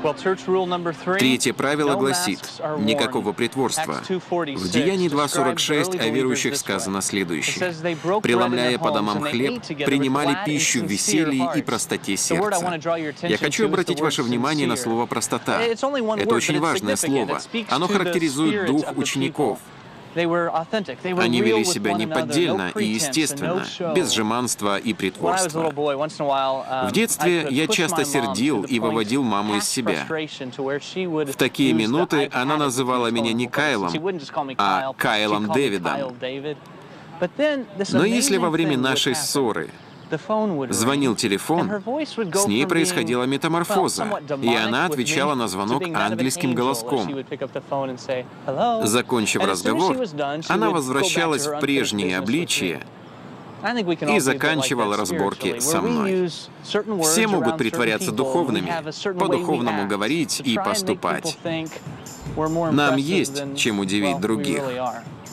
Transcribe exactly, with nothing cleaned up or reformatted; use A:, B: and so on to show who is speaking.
A: Третье правило гласит: никакого притворства. В Деянии два сорок шесть о верующих сказано следующее: «Преломляя по домам хлеб, принимали пищу в веселье и простоте сердца». Я хочу обратить ваше внимание на слово «простота». Это очень важное слово. Оно характеризует дух учеников. Они вели себя неподдельно и естественно, без жеманства и притворства. В детстве я часто сердил и выводил маму из себя. В такие минуты она называла меня не Кайлом, а Кайлом Дэвидом. Но если во время нашей ссоры звонил телефон, с ней происходила метаморфоза, и она отвечала на звонок ангельским голоском. Закончив разговор, она возвращалась в прежнее обличие и заканчивала разборки со мной. Все могут притворяться духовными, по-духовному говорить и поступать. Нам есть чем удивить других.